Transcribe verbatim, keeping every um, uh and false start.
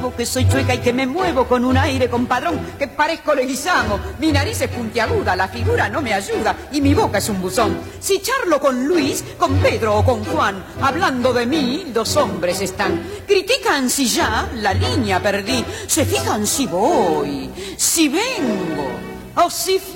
digo que soy chueca y que me muevo con un aire compadrón, que parezco Leguizamo. Mi nariz es puntiaguda, la figura no me ayuda y mi boca es un buzón. Si charlo con Luis, con Pedro o con Juan, hablando de mí, dos hombres están. Critican si ya la línea perdí, se fijan si voy, si vengo o si